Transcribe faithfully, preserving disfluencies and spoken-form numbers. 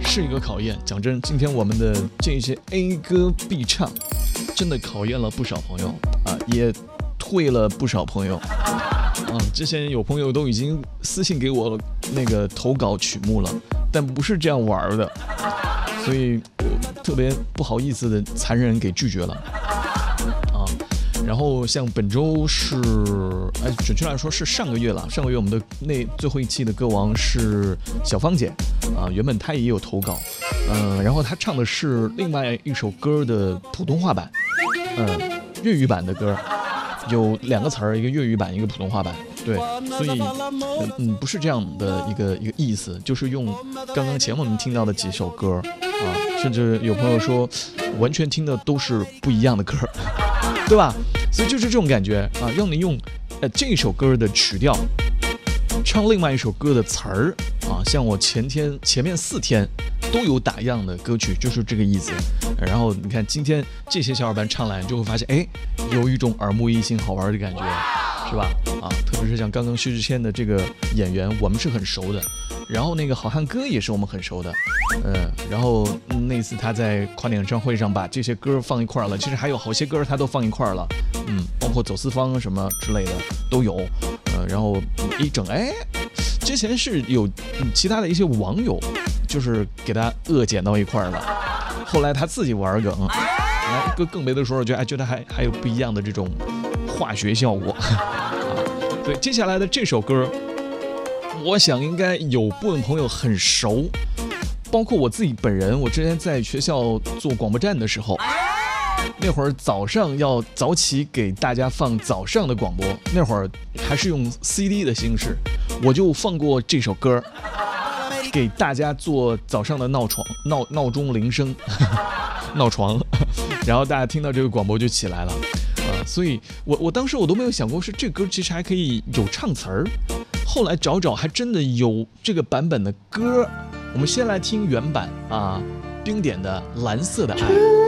是一个考验。讲真，今天我们的这些 A 歌必唱，真的考验了不少朋友啊，也退了不少朋友啊。之前有朋友都已经私信给我那个投稿曲目了，但不是这样玩的，所以我特别不好意思的残忍给拒绝了啊。然后像本周是，哎，准确来说是上个月了。上个月我们的那最后一期的歌王是小芳姐，啊，原本她也有投稿，嗯、呃，然后她唱的是另外一首歌的普通话版，嗯、呃，粤语版的歌，有两个词儿，一个粤语版，一个普通话版，对，所以，嗯嗯，不是这样的一个一个意思，就是用刚刚前我们听到的几首歌啊，甚至有朋友说，完全听的都是不一样的歌。对吧？所以就是这种感觉啊，让你用呃这首歌的曲调唱另外一首歌的词儿啊，像我前天前面四天都有打样的歌曲，就是这个意思。然后你看今天这些小伙伴唱来，你就会发现，哎，有一种耳目一新、好玩的感觉，是吧？啊，特别是像刚刚薛之谦的这个演员，我们是很熟的。然后那个好汉歌也是我们很熟的，嗯、呃，然后那次他在跨年演唱会上把这些歌放一块了，其实还有好些歌他都放一块了，嗯，包括走四方什么之类的都有，呃，然后一整，哎，之前是有、嗯、其他的一些网友就是给他恶剪到一块了，后来他自己玩梗，哎，更更别的说，我觉得哎，觉得还还有不一样的这种化学效果，啊，对，接下来的这首歌。我想应该有部分朋友很熟，包括我自己本人。我之前在学校做广播站的时候，那会儿早上要早起给大家放早上的广播，那会儿还是用 C D 的形式，我就放过这首歌，给大家做早上的闹床闹闹钟铃声，闹床，然后大家听到这个广播就起来了，啊，所以我我当时我都没有想过是这歌其实还可以有唱词儿。后来找找还真的有这个版本的歌，我们先来听原版啊，冰点的《蓝色的爱》。